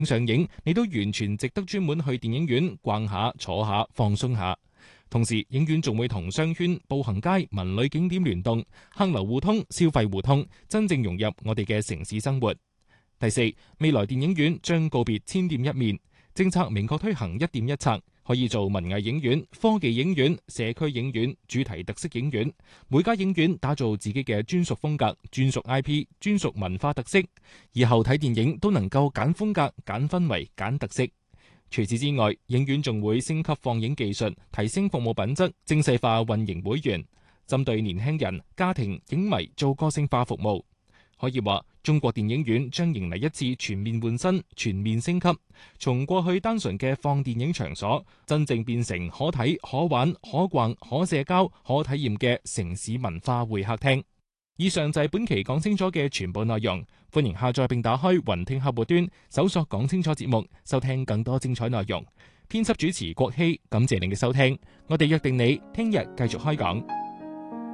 上映，你都完全值得專門去電影院逛下、坐下、放鬆下。同時，影院仲會同商圈、步行街、文旅景點聯動，客流互通、消費互通，真正融入我哋嘅城市生活。第四，未來電影院將告別千店一面，政策明確推行一店一策，可以做文藝影院、科技影院、社區影院、主題特色影院，每家影院打造自己嘅專屬風格、專屬 IP、專屬文化特色，以後睇電影都能夠揀風格、揀氛圍、揀特色。除此之外，影院仲會升級放映技術，提升服務品質，精細化運營會員，針對年輕人、家庭、影迷做個性化服務。可以話，中國電影院將迎嚟一次全面換新、全面升級，從過去單純嘅放電影場所，真正變成可睇、可玩、可逛、可社交、可體驗嘅城市文化會客廳。以上就係本期講清楚嘅全部內容，歡迎下載並打開雲聽客戶端，搜索講清楚節目，收聽更多精彩內容。編輯主持郭希，感謝您嘅收聽，我哋約定你聽日繼續開講。